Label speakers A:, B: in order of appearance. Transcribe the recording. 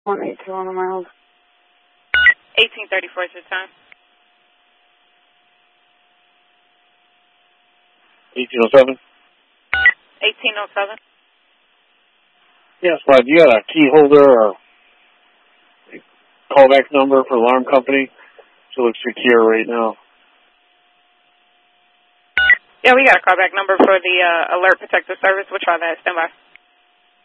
A: 182 on the miles.
B: 1834 is your time.
C: 1807?
B: 1807.
C: Yes, Bud, you got a key holder or callback number for alarm company? It looks secure right now.
B: Yeah, we got a callback number for the Alert Protective Service. We'll try that. Stand by.